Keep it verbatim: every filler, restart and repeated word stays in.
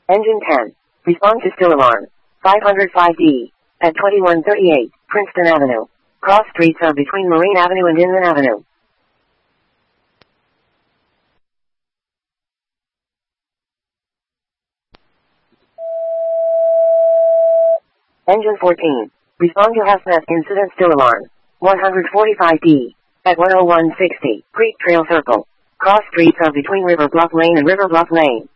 Engine ten. Respond to still alarm. five oh five D. At twenty-one thirty-eight, Princeton Avenue. Cross streets are between Marine Avenue and Inman Avenue. Engine fourteen. Respond to hazmat incident still alarm. one forty-five D. At one oh one sixty, Creek Trail Circle. Cross streets are between River Bluff Lane and River Bluff Lane.